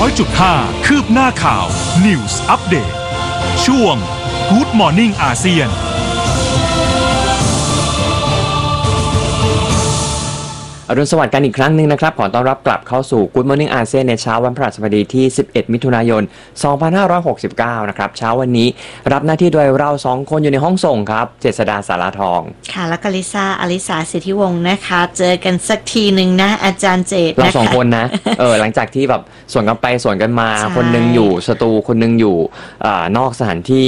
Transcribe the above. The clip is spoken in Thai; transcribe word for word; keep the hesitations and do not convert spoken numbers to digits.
อยจุดห้า คืบหน้าข่าว News Update ช่วง Good Morning อาเซียนอรุณสวัสดิ์กันอีกครั้งหนึ่งนะครับขอต้อนรับกลับเข้าสู่ Good Morning อาเซียนในเช้าวันพฤหัสบดีที่สิบเอ็ดมิถุนายนสองพันห้าร้อยหกสิบเก้านะครับเช้าวันนี้รับหน้าที่โดยเราสองคนอยู่ในห้องส่งครับเจษฎาสาราทองค่ะและกลิซ่าอลิสาสิทธิวงศ์นะคะเจอกันสักทีนึงนะอาจารย์เจตเราสองคนนะเออหลังจากที่แบบสวนกันไปสวนกันมาคนนึงอยู่สตูคนนึงอยู่อ่านอกสถานที่